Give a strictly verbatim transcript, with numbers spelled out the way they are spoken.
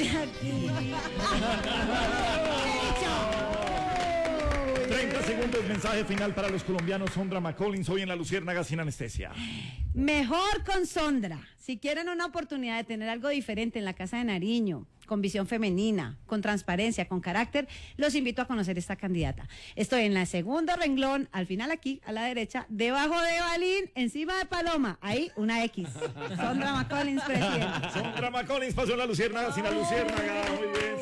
aquí. treinta segundos, mensaje final para los colombianos. Sondra McCollins, hoy en La Luciérnaga sin anestesia. Mejor con Sondra. Si quieren una oportunidad de tener algo diferente en la Casa de Nariño, con visión femenina, con transparencia, con carácter, los invito a conocer esta candidata. Estoy en la segundo renglón, al final aquí, a la derecha, debajo de Balín, encima de Paloma, ahí una X. Sondra McCollins, presidenta. Sondra McCollins pasó en La Luciérnaga sin la Luciérnaga. Muy bien.